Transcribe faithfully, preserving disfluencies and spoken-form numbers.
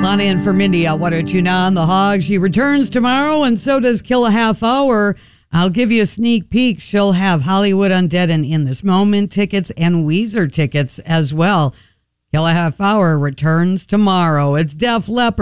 Lana and for Mindy at What Are You Now on the Hog. She returns tomorrow, and so does Kill a Half Hour. I'll give you a sneak peek. She'll have Hollywood Undead and In This Moment tickets and Weezer tickets as well. Kill a Half Hour returns tomorrow. It's Def Leppard.